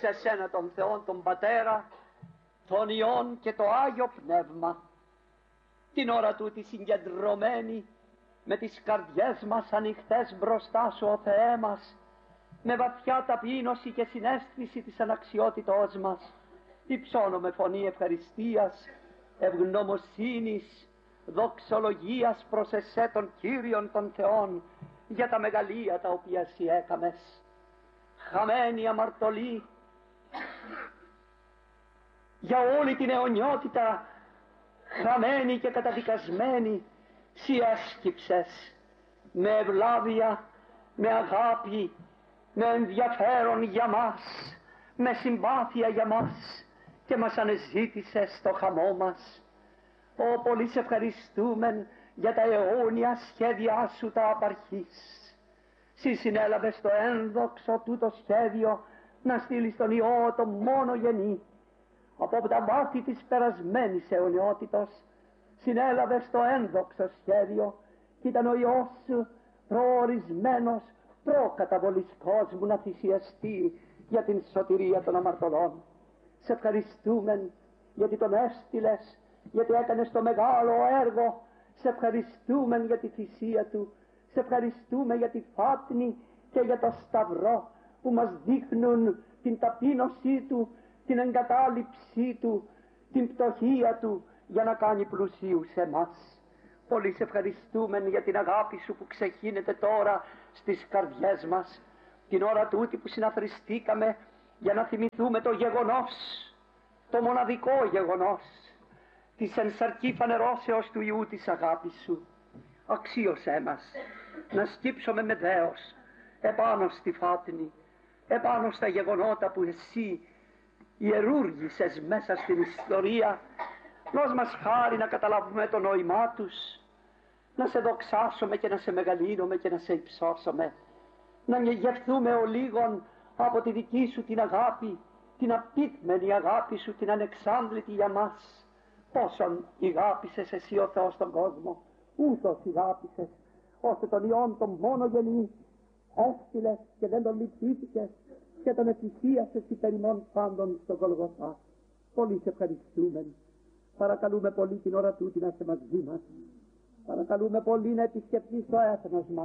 σε σένα τον Θεόν τον Πατέρα, τον Υιόν και το Άγιο Πνεύμα, την ώρα τούτη συγκεντρωμένοι με τις καρδιές μας ανοιχτές μπροστά σου, ο Θεέ μας, με βαθιά ταπείνωση και συναίσθηση της αναξιότητός μας, υψώνω με φωνή ευχαριστίας, ευγνωμοσύνης, δοξολογίας προς εσέ των Κύριων των Θεών για τα μεγαλεία τα οποία εσύ έκαμες. Χαμένη αμαρτωλή, για όλη την αιωνιότητα, χαμένη και καταδικασμένη, σοι έσκυψες με ευλάβεια, με αγάπη, με ενδιαφέρον για μας, με συμπάθεια για μας, και μας ανεζήτησες στο χαμό μας. Ω, πολύ σε ευχαριστούμεν για τα αιώνια σχέδιά σου τα απαρχής. Συ συνέλαβες το ένδοξο τούτο σχέδιο να στείλεις τον Υιό το μόνο γενή. Από τα βάθη της περασμένης αιωνιότητος συνέλαβες το ένδοξο σχέδιο και ήταν ο Υιός σου προορισμένος προκαταβολής κόσμου να θυσιαστεί για την σωτηρία των αμαρτωλών. Σε ευχαριστούμεν γιατί τον έστειλες, γιατί έκανες το μεγάλο έργο. Σε ευχαριστούμεν για τη θυσία του. Σε ευχαριστούμε για τη φάτνη και για το σταυρό που μας δείχνουν την ταπείνωσή του, την εγκατάλειψή του, την πτωχία του για να κάνει πλουσίους εμάς. Πολύ σε ευχαριστούμε για την αγάπη σου που ξεχύνεται τώρα στις καρδιές μας, την ώρα τούτη που συναθριστήκαμε για να θυμηθούμε το γεγονός, το μοναδικό γεγονός της εν σαρκή φανερώσεως του Υιού της αγάπης σου. Αξίωσέ μας να σκύψουμε με δέος επάνω στη φάτνη, επάνω στα γεγονότα που εσύ ιερούργησες μέσα στην ιστορία. Δώσ' μας χάρη να καταλάβουμε το νόημά τους, να σε δοξάσουμε και να σε μεγαλύνουμε και να σε υψώσουμε, να γευθούμε ο λίγον από τη δική σου την αγάπη, την απίτμενη αγάπη σου, την ανεξάντλητη για μας. Πόσον ηγάπησες εσύ ο Θεός τον κόσμο, ούτως ηγάπησες, ώστε τον Υιόν τον μόνο γεννή έστειλες και δεν τον λυπήθηκες και τον ευτυχίασες υπέρ ημών πάντων στον Γολγοθά. Πολύ σε ευχαριστούμε. Παρακαλούμε πολύ την ώρα τούτη να είσαι μαζί μας. Παρακαλούμε πολύ να επισκεφτείς το έθνος μας.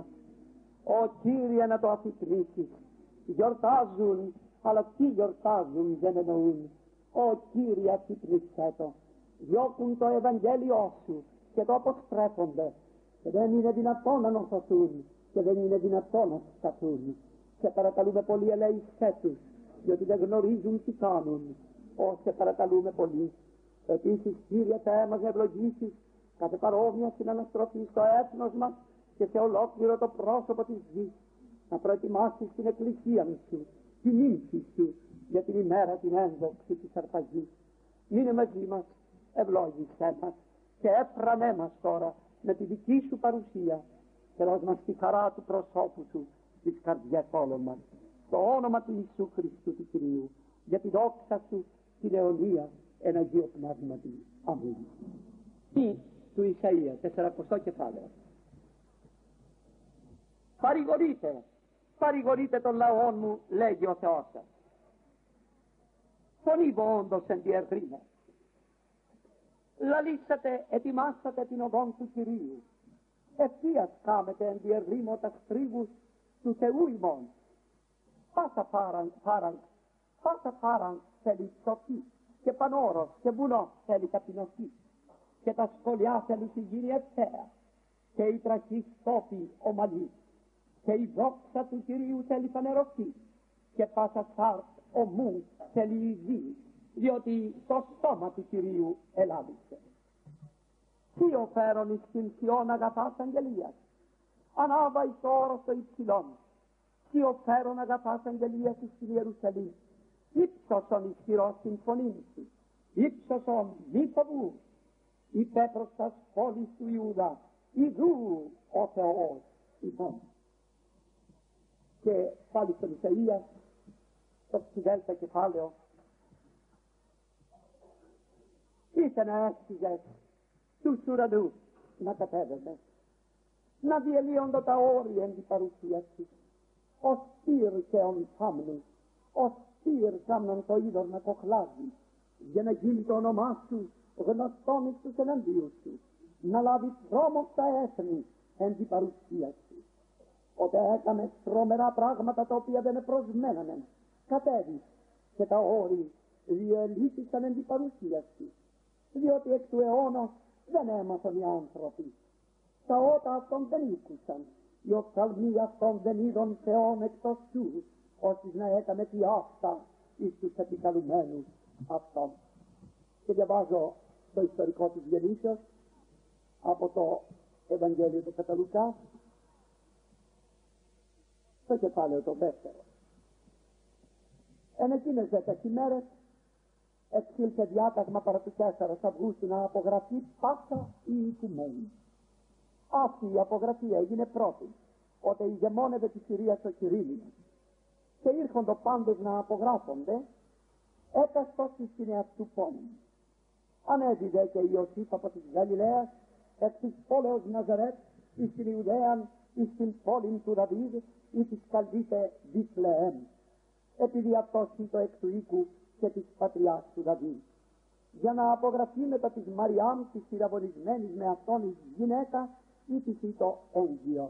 Ω Κύριε, να το αφυπνίσεις. Γιορτάζουν, αλλά τι γιορτάζουν δεν εννοούν. Ω Κύριε, αφυπνίσέ το. Διώκουν το Ευαγγέλιό σου και το αποστρέφονται, και δεν είναι δυνατόν να νοσοθούν και δεν είναι δυνατόν να σταθούν. Σε παρακαλούμε πολύ, ελέησέ τους, διότι δεν γνωρίζουν τι κάνουν. Σε παρακαλούμε πολύ. Επίσης, Κύριε Θεέ μας, να ευλογήσεις κάθε παρόμοια συναναστροφή στο έθνος μας και σε ολόκληρο το πρόσωπο της γης. Να προετοιμάσεις την εκκλησία σου, την ύμψη σου για την ημέρα την ένδοξη της αρπαγής. Μείνε μαζί μας, ευλόγησέ μας και έφρανέ μας τώρα με τη δική σου παρουσία και δώσ' μας τη χαρά του προσώπου σου στις καρδιές όλων μας. Στο όνομα του Ιησού Χριστού του Κυρίου, για τη δόξα σου, την αιωνία, εν Αγίο Πνεύματι. Αμήν. Τι του Ισαΐα, 40 κεφάλαιο. Παρηγορείτε τον λαό μου, λέγει ο Θεός σας. Φωνήβω όντως εν διευρύνε. Λαλήσατε, ετοιμάσατε την οδόν του Κυρίου. Ευθείας κάμετε εν διευρύνω τα στρίβους του Θεού ημών. Πάσα φάραν θέλει ψωφή και πανόρος και βουνό θέλει ταπεινωθεί και τα σκολιά θέλουν τη γύρι ευθέα και η τραχή στόπι ομαλή και η δόξα του Κυρίου θέλει φανερωθεί και πάσα σάρτ ομού θέλει ειδή, διότι το στόμα του Κυρίου ελάβησε. Τι οφέρον εις την Σιών αγαθάς αγγελίας, ανάβα εις το όρος το υψηλόν. Τι οφέρον αγαθάς αγγελίας εις την Ιερουσαλήμ, ύψωσον ισχυρός την φωνήν σου, ύψωσον μη φοβού, υπέπροσας πόλης του Ιούδα, ιδού ο Θεός ημών. Και πάλι στον Ισαΐα, στο 60 κεφάλαιο, είτε να έστειγες τους ουρανούς να κατέβαινε, να διελύονται τα όρια εν την παρουσία σου, ως πύρ και ον θάμνου, ως ήρθαν το είδωρ να κοχλάζει, για να γίνει το όνομά σου γνωστόν εις τους εναντίους σου, να λάβει τρόμο στα έθνη εν την παρουσία σου. Όταν έκαμε τρομερά πράγματα τα οποία δεν προσμένανε, κατέβη και τα όρη διελύθησαν εν την παρουσία σου, διότι εκ του αιώνος δεν έμαθαν οι άνθρωποι. Τα ότα αυτών δεν ήκουσαν, οι οφθαλμοί αυτών δεν είδων Θεόν εκτός σου, ώστε να έκαμε τι αυτά εις τους επικαλουμένους αυτών. Και διαβάζω το ιστορικό της γεννήσεως από το Ευαγγέλιο του κατά Λουκά, στο κεφάλαιο το δεύτερο. Εν εκείνες 10 ημέρες εξήλθε διάταγμα παρά του 4 Αυγούστου να απογραφεί πάσα η οικουμένη. Αυτή η απογραφή έγινε πρώτη, όταν ηγεμόνευε τη Συρία ο Κυρίλλος, και ήρχοντο πάντες να απογράφονται, έκαστος εις την εαυτού πόλη. Ανέβηδε και Ιωσήφ από της Γαλιλαίας, εκ της πόλεως Ναζαρέτ, εις την Ιουδαίαν, εις την πόλη του Δαβίδ, εις της καλδίτε Βιθλεέμ, επειδή αυτός ήτο εκ του οίκου και της πατριάς του Δαβίδ, για να απογραφεί μετά της Μαριάμ της πυραβολισμένης με αυτόν εις γυναίκα, ή της ήτο έγκυο.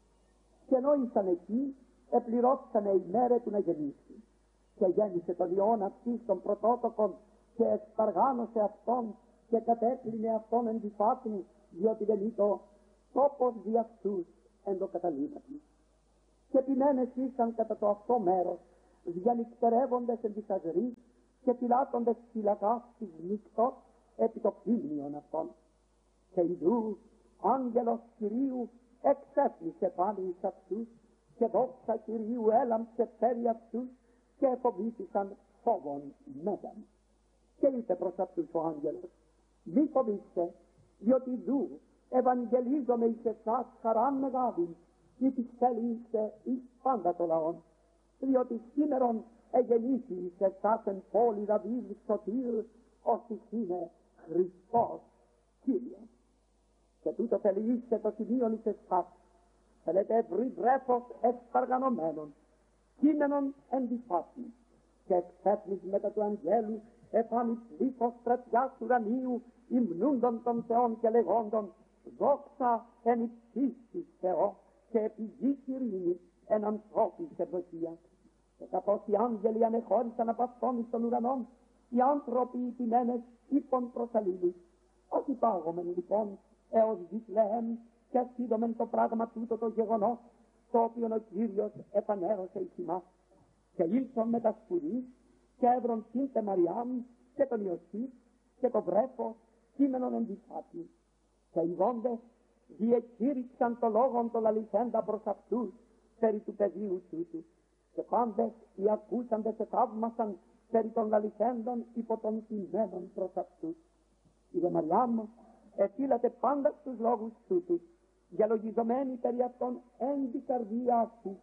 Και ενώ ήσαν εκεί, επληρώθησαν η μέρα του να γεννήσει. Και γέννησε τον Υιόν αυτής των πρωτότοκων και εξπαργάνωσε αυτόν και κατέκλεινε αυτόν εν τη φάτνη, διότι δεν ήτο τόπος δι' αυτούς εν το καταλήμματι. Και ποιμένες ήσαν κατά το αυτό μέρος, διανυκτερεύοντες εν της αγρής και φυλάττοντες φυλακάς της νύκτος επί το πλήμνιον αυτών. Και ιδού άγγελος Κυρίου εξέπλησε πάλι εις αυτούς και δόξα Κυρίου έλαμψε πέρι αυτούς και εφοβήθησαν φόβον μέγαν. Και είπε προς αυτούς ο άγγελος, μη φοβήστε, διότι δου ευαγγελίζομαι εις εσάς χαράν μεγάλη, ή της θέλησε εις πάντα το λαόν, διότι σήμερον εγεννήθη εις εσάς εν πόλη Δαβίδ σωτήρ, όσοι είναι Χριστός Κύριος. Και τούτο θελείστε το σημείον εις εσάς, θέλετε ευρύ βρέφος εξπαργανωμένων, κείμενον εν τη φάτνη, και εξέπλης μετά του αγγέλου εφάνει πλήθος στρατιάς ουρανίου, υμνούντων των Θεών και λεγόντων, δόξα εν υψίστης Θεό και επί γης ειρήνη εν ανθρώπης ευδοκία. Και καθώς οι άγγελοι ανεχώρησαν από αυτόν εις των ουρανών, οι άνθρωποι οι τιμένες είπον προς αλλήλους, όχι πάγομεν λοιπόν έως Βιθλεέμ και ασύδομεν το πράγμα τούτο το γεγονός, το οποίο ο Κύριος επανέρωσε εις ημάς. Και ήλθον με τα σπουδής και έβρον σύντε Μαριάμ και τον Ιωσήφ και το βρέφος κείμενον εν τη φάτνη. Και οι γόντες διεκήρυξαν το λόγον το λαληθέντα προς αυτούς περί του παιδίου τούτου. Και πάντες οι ακούσαντες θαύμασαν περί των λαληθέντων υπό των τιμένων προς αυτούς. Η δε Μαριάμ εφύλατε πάντα στους λόγους τούτους, διαλογιζομένοι περί αυτών εν τη καρδία αυτού.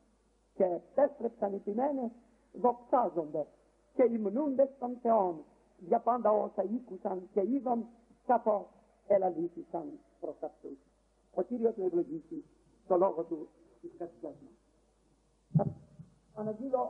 Και επέστρεψαν οι τιμένες δοξάζονται και υμνούνται των Θεών για πάντα όσα ήκουσαν και είδαν, καθώς ελαλήθησαν προς αυτούς. Ο Κύριος να ευλογήσει το λόγο του της καρδιάς μας. Θα αναγγείλω